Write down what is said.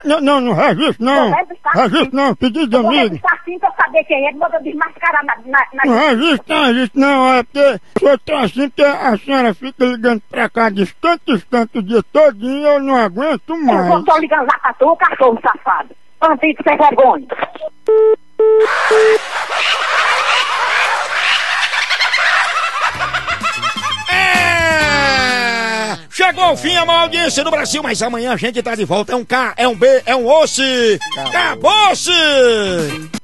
Não registro não. Registro não, pedido de amigo. Eu vou registrar sim pra saber quem é, manda desmascarar na... Não registro não, é porque o senhor tá assim que a senhora fica ligando pra cá distante o dia todinho, eu não aguento mais. Eu vou só ligando lá pra tu, cachorro safado. Bandido sem vergonha. Chegou ao fim a maior audiência do Brasil, mas amanhã a gente tá de volta. É um K, é um B, é um osso. Acabou-se!